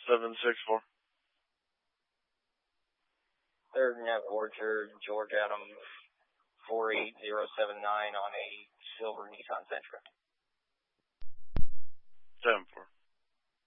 764. Third Nev Orchard, George Adams 48079 on a silver Nissan Sentra. 7-4.